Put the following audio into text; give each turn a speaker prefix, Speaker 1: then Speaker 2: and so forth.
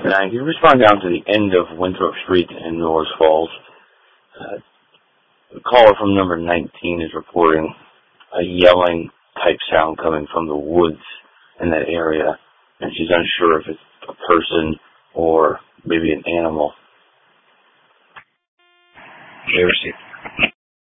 Speaker 1: 9. Can you respond down to the end of Winthrop Street in Miller's Falls? The caller from number 19 is reporting a yelling type sound coming from the woods in that area, and she's unsure if it's a person or maybe an animal. They received.